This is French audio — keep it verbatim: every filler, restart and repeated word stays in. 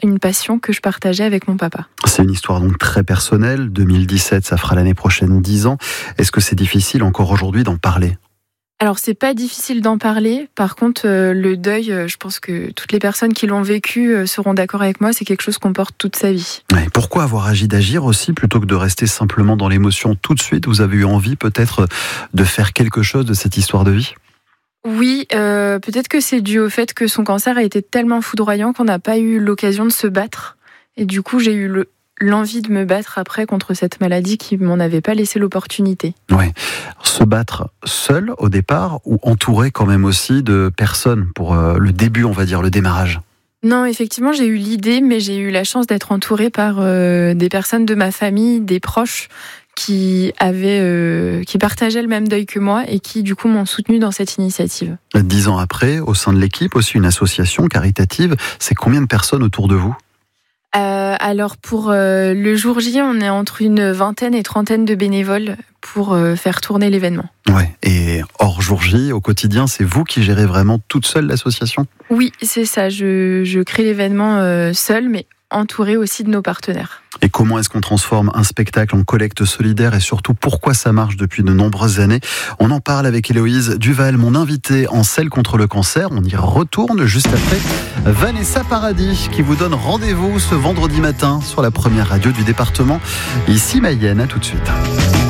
une passion que je partageais avec mon papa. C'est une histoire donc très personnelle. deux mille dix-sept, ça fera l'année prochaine dix ans. Est-ce que c'est difficile encore aujourd'hui d'en parler ? Alors, c'est pas difficile d'en parler. Par contre, euh, le deuil, euh, je pense que toutes les personnes qui l'ont vécu euh, seront d'accord avec moi, c'est quelque chose qu'on porte toute sa vie. Ouais, pourquoi avoir agi d'agir aussi plutôt que de rester simplement dans l'émotion tout de suite ? Vous avez eu envie peut-être de faire quelque chose de cette histoire de vie ? Oui, euh, peut-être que c'est dû au fait que son cancer a été tellement foudroyant qu'on n'a pas eu l'occasion de se battre. Et du coup, j'ai eu le... l'envie de me battre après contre cette maladie qui m'en avait pas laissé l'opportunité. Ouais. Se battre seul au départ ou entouré quand même aussi de personnes pour euh, le début, on va dire, le démarrage ? Non, effectivement, j'ai eu l'idée, mais j'ai eu la chance d'être entourée par euh, des personnes de ma famille, des proches qui avaient, euh, qui partageaient le même deuil que moi et qui, du coup, m'ont soutenue dans cette initiative. Dix ans après, au sein de l'équipe, aussi une association caritative, c'est combien de personnes autour de vous ? Euh, alors pour euh, le jour J, on est entre une vingtaine et trentaine de bénévoles pour euh, faire tourner l'événement. Ouais. Et hors jour J, au quotidien, c'est vous qui gérez vraiment toute seule l'association ? Oui, c'est ça. Je, je crée l'événement euh, seule, mais entourée aussi de nos partenaires. Et comment est-ce qu'on transforme un spectacle en collecte solidaire et surtout pourquoi ça marche depuis de nombreuses années ? On en parle avec Héloïse Duval, mon invitée en selle contre le cancer. On y retourne juste après Vanessa Paradis qui vous donne rendez-vous ce vendredi matin sur la première radio du département. Ici Mayenne, à tout de suite.